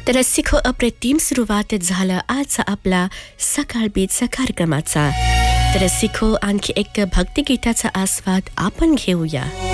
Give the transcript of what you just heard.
तर रसिको अप्रतिम सुरुवात झालं आजचा आपला सकाळ बीटचा कार्यक्रमाचा. तर रसिको आणखी एक भक्तिगीताचा आस्वाद आपण घेऊया.